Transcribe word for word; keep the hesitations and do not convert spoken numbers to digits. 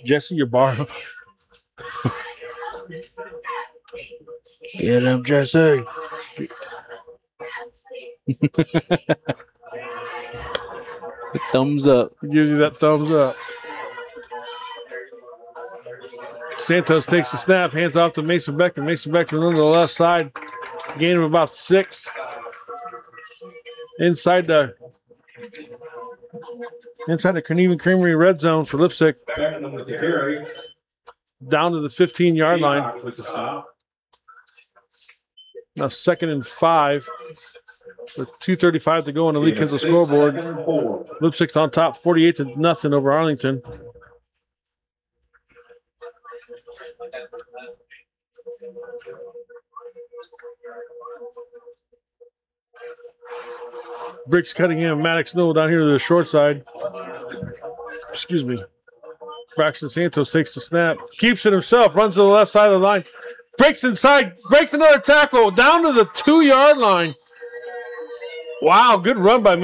Jesse, your bar. Get him, Jesse. Thumbs up. Gives you that thumbs up. Santos takes the snap, hands off to Mason Becker. Mason Becker on the left side, gain of about six. Inside the inside the Carnarvon Creamery red zone for Lipsick. Down to the fifteen-yard line. Now second and five. With two thirty-five to go on the Lee Kinsel scoreboard. Lipsick's on top, forty-eight to nothing over Arlington. Bricks cutting in. Maddox Noel down here to the short side. Excuse me. Braxton Santos takes the snap. Keeps it himself. Runs to the left side of the line. Breaks inside. Breaks another tackle. Down to the two-yard line. Wow, good run by